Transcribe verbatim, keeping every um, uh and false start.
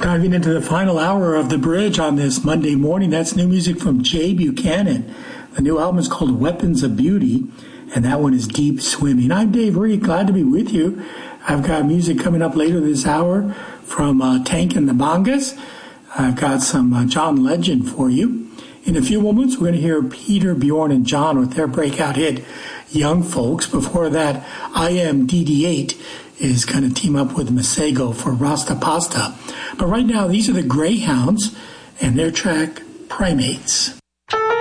Diving into the final hour of The Bridge on this Monday morning, that's new music from Jay Buchanan. The new album is called Weapons of Beauty, and that one is Deep Swimming. I'm Dave Reed, glad to be with you. I've got music coming up later this hour from uh, Tank and the Bongas. I've got some uh, John Legend for you. In a few moments, we're going to hear Peter, Bjorn, and John with their breakout hit, Young Folks. Before that, I Am D D eight is going to team up with Masego for Rasta Pasta. But right now, these are the Greyhounds and their track, Primates.